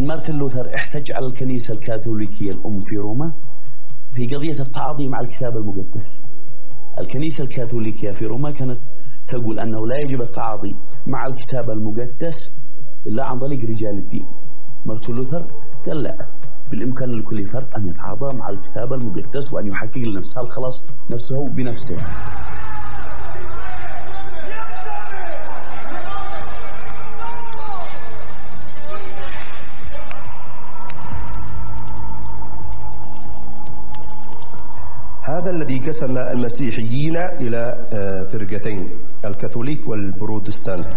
مارتن لوثر احتج على الكنيسة الكاثوليكية الأم في روما في قضية التعاطي مع الكتاب المقدس. الكنيسة الكاثوليكية في روما كانت تقول أنه لا يجب التعاطي مع الكتاب المقدس إلا عن طريق رجال الدين. مارتن لوثر قال لا، بالإمكان لكل فرد أن يتعاطى مع الكتاب المقدس وأن يحقق لنفسه الخلاص نفسه بنفسه. هذا الذي قسم المسيحيين إلى فرقتين، الكاثوليك والبروتستانت.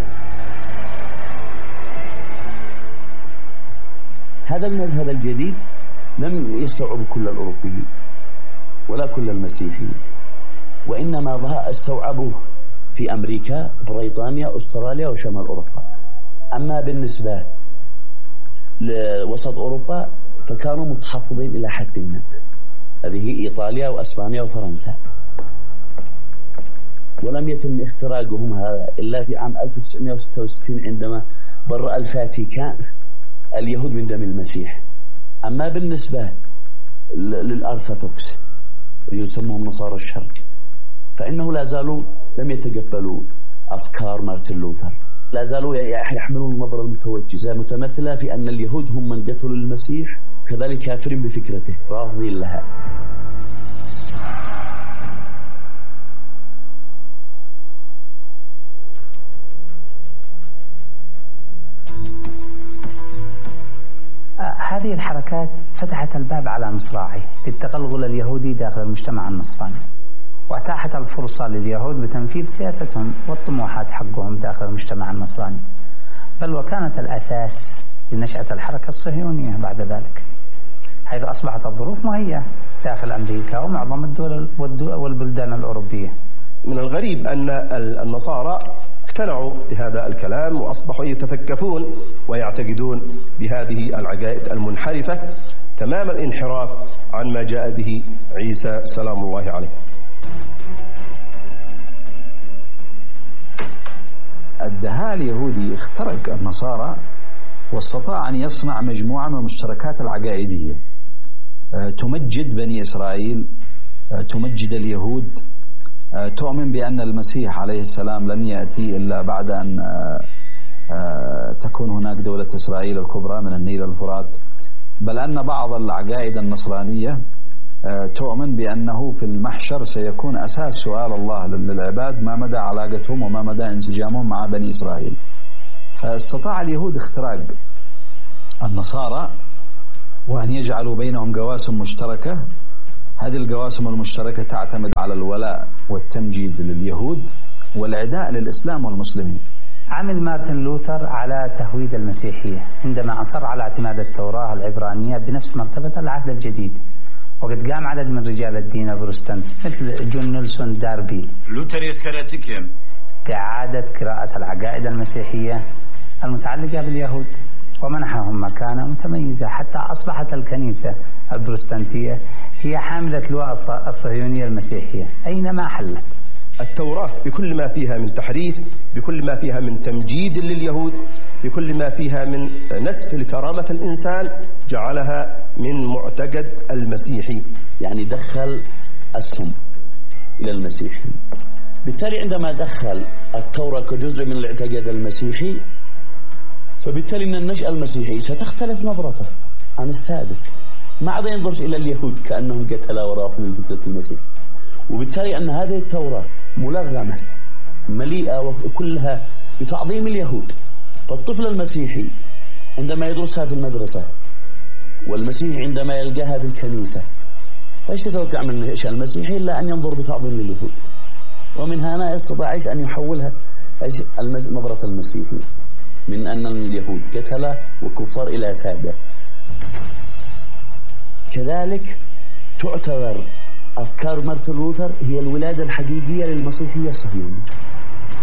هذا المذهب الجديد لم يستوعب كل الأوروبيين ولا كل المسيحيين، وإنما استوعبوه في أمريكا، بريطانيا، أستراليا وشمال أوروبا. أما بالنسبة لوسط أوروبا فكانوا متحفظين إلى حد ما، هذه إيطاليا وأسبانيا وفرنسا، ولم يتم اختراقهم هذا إلا في عام 1966 عندما برأ الفاتيكان اليهود من دم المسيح. أما بالنسبة للأرثوذكس يسموهم نصارى الشرق فإنه لا زالوا لم يتقبلوا أفكار مارتن لوثر، لا زالوا يحملون النظرة المتوجهة متمثلة في أن اليهود هم من قتلوا المسيح، كذلك كافرين بفكرته رافضين لها. هذه الحركات فتحت الباب على مصراعيه للتغلغل اليهودي داخل المجتمع النصراني، واتاحت الفرصة لليهود بتنفيذ سياستهم والطموحات حقهم داخل المجتمع النصراني، بل وكانت الأساس لنشأة الحركة الصهيونية بعد ذلك، حيث أصبحت الظروف مهيئة داخل أمريكا ومعظم الدول والبلدان الأوروبية. من الغريب أن النصارى اقتنعوا بهذا الكلام وأصبحوا يتثقفون ويعتقدون بهذه العقائد المنحرفة تمام الانحراف عن ما جاء به عيسى سلام الله عليه. الدهاء اليهودي اخترق النصارى واستطاع أن يصنع مجموعة من المشتركات العقائدية تمجد بني إسرائيل، تمجد اليهود، تؤمن بأن المسيح عليه السلام لن يأتي إلا بعد أن تكون هناك دولة إسرائيل الكبرى من النيل الفرات، بل أن بعض العقائد النصرانية تؤمن بأنه في المحشر سيكون أساس سؤال الله للعباد ما مدى علاقتهم وما مدى انسجامهم مع بني إسرائيل. فاستطاع اليهود اختراق النصارى وأن يجعلوا بينهم قواسم مشتركة. هذه القواسم المشتركة تعتمد على الولاء والتمجيد لليهود والعداء للإسلام والمسلمين. عمل مارتن لوثر على تهويد المسيحية عندما أصر على اعتماد التوراة العبرانية بنفس مرتبة العهد الجديد، وقد قام عدد من رجال الدين البروتستانت مثل جون نيلسون داربي بإعادة قراءة العقائد المسيحية المتعلقة باليهود، ومنحهم مكانة متميزة حتى أصبحت الكنيسة البروتستانتية هي حاملة لواء الصهيونية المسيحية أينما حلت. التوراة بكل ما فيها من تحريف، بكل ما فيها من تمجيد لليهود، بكل ما فيها من نسف لكرامة الإنسان، جعلها من معتقد المسيحي، يعني دخل السم إلى المسيحي. بالتالي عندما دخل التوراة كجزء من الاعتقاد المسيحي، فبالتالي أن النشأة المسيحي ستختلف نظرته عن السابق، ما عاد ينظر إلى اليهود كأنهم قتلوا ورافضوا من فكرة المسيح، وبالتالي أن هذه التوراة ملغمة مليئة وكلها بتعظيم اليهود. فالطفل المسيحي عندما يدرسها في المدرسة والمسيح عندما يلقاها في الكنيسة، فايش تتوقع من النشأة المسيحي إلا أن ينظر بتعظيم لليهود، ومن هنا استطاع أن يحولها نظرة المسيحي من أن اليهود قتلة وكفار إلى سادة. كذلك تعتبر أفكار مارتن لوثر هي الولادة الحقيقية للمسيحية الصهيونية.